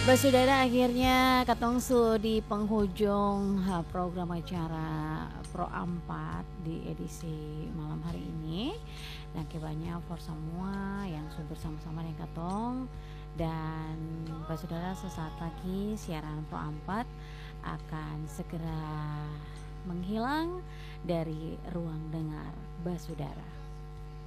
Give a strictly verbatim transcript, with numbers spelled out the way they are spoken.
Saudara, akhirnya katong su di penghujung ha, program acara Pro empat di edisi malam hari ini. Dan banyak for semua yang sudah bersama-sama dengan katong. Dan saudara, sesaat lagi siaran Pro empat akan segera menghilang dari ruang dengar saudara.